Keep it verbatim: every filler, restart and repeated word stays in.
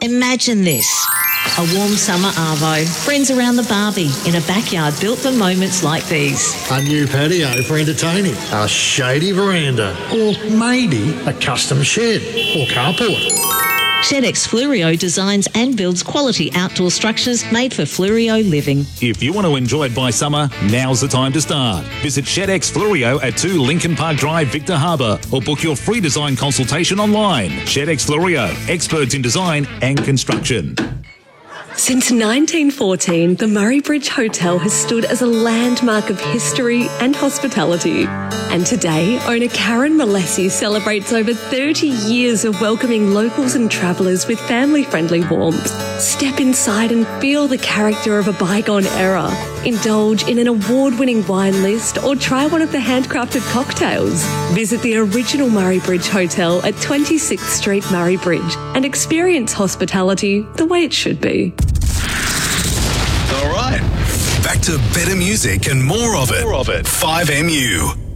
Imagine this. A warm summer arvo, friends around the barbie, in a backyard built for moments like these. A new patio for entertaining, a shady veranda, or maybe a custom shed or carport. ShedX Flurio designs and builds quality outdoor structures made for Flurio living. If you want to enjoy it by summer, now's the time to start. Visit ShedX Flurio at two Lincoln Park Drive, Victor Harbour, or book your free design consultation online. ShedX Flurio, experts in design and construction. Since nineteen fourteen, the Murray Bridge Hotel has stood as a landmark of history and hospitality. And today, owner Karen Malesi celebrates over thirty years of welcoming locals and travellers with family-friendly warmth. Step inside and feel the character of a bygone era. Indulge in an award-winning wine list or try one of the handcrafted cocktails. Visit the original Murray Bridge Hotel at twenty-sixth Street, Murray Bridge, and experience hospitality the way it should be. All right. Back to better music and more of it. More of it. five M U.